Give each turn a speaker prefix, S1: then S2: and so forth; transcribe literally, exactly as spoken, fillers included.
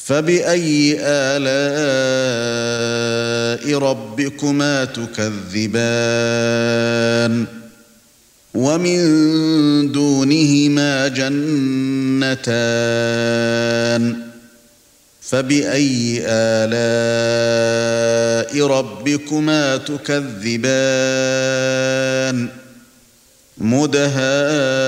S1: فَبِأَيِّ آلَاءِ رَبِّكُمَا تُكَذِّبَانِ وَمِن دُونِهِمَا جَنَّتَانِ فَبِأَيِّ آلَاءِ رَبِّكُمَا تُكَذِّبَانِ مُدْهَامَّتَانِ.